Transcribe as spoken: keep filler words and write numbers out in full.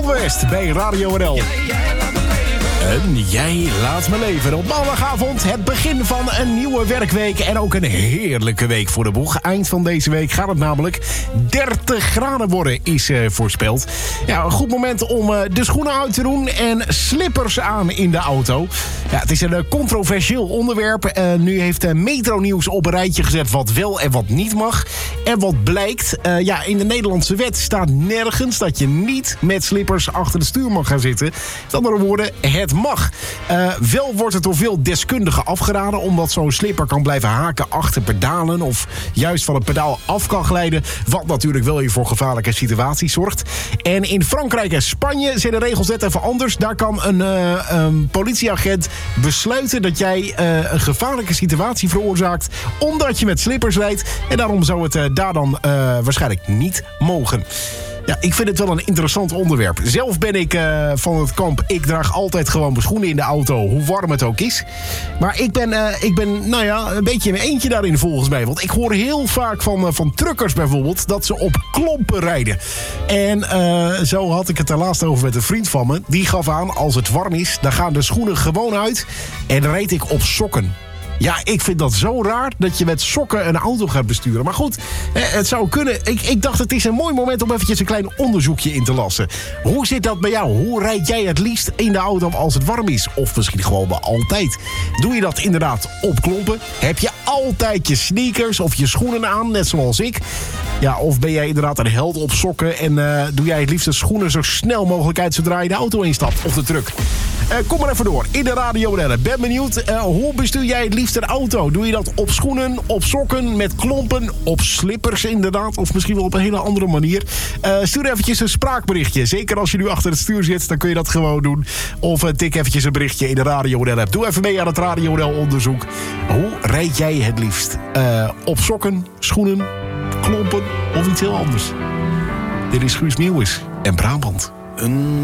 John West bij Radio N L. En jij laat me leven. Op maandagavond het begin van een nieuwe werkweek. En ook een heerlijke week voor de boeg. Eind van deze week gaat het namelijk dertig graden worden, is uh, voorspeld. Ja, een goed moment om uh, de schoenen uit te doen en slippers aan in de auto. Ja, het is een uh, controversieel onderwerp. Uh, nu heeft uh, Metro Nieuws op een rijtje gezet wat wel en wat niet mag. En wat blijkt, uh, ja, in de Nederlandse wet staat nergens dat je niet met slippers achter het stuur mag gaan zitten. Met andere woorden, het mag. Uh, wel wordt het door veel deskundigen afgeraden, omdat zo'n slipper kan blijven haken achter pedalen of juist van het pedaal af kan glijden, wat natuurlijk wel weer voor gevaarlijke situaties zorgt. En in Frankrijk en Spanje zijn de regels net even anders. Daar kan een, uh, een politieagent besluiten dat jij uh, een gevaarlijke situatie veroorzaakt omdat je met slippers rijdt. En daarom zou het uh, daar dan uh, waarschijnlijk niet mogen. Ja, ik vind het wel een interessant onderwerp. Zelf ben ik uh, van het kamp, ik draag altijd gewoon mijn schoenen in de auto, hoe warm het ook is. Maar ik ben, uh, ik ben nou ja, een beetje in mijn eentje daarin volgens mij. Want ik hoor heel vaak van, uh, van truckers bijvoorbeeld dat ze op klompen rijden. En uh, zo had ik het er laatst over met een vriend van me. Die gaf aan, als het warm is, dan gaan de schoenen gewoon uit en dan rijd ik op sokken. Ja, ik vind dat zo raar dat je met sokken een auto gaat besturen. Maar goed, het zou kunnen. Ik, ik dacht, het is een mooi moment om eventjes een klein onderzoekje in te lassen. Hoe zit dat bij jou? Hoe rijd jij het liefst in de auto als het warm is? Of misschien gewoon wel altijd. Doe je dat inderdaad op klompen? Heb je altijd je sneakers of je schoenen aan, net zoals ik? Ja, of ben jij inderdaad een held op sokken en uh, doe jij het liefst de schoenen zo snel mogelijk uit zodra je de auto instapt of de truck? Uh, kom maar even door in de Radio N L. Ben benieuwd, uh, hoe bestuur jij het liefst een auto? Doe je dat op schoenen, op sokken, met klompen, op slippers inderdaad? Of misschien wel op een hele andere manier? Uh, stuur eventjes een spraakberichtje. Zeker als je nu achter het stuur zit, dan kun je dat gewoon doen. Of uh, tik eventjes een berichtje in de Radio N L. Doe even mee aan het Radio N L onderzoek. Hoe rijd jij het liefst? Uh, op sokken, schoenen, klompen of iets heel anders? Dit is Guus Meeuwis en Brabant. Een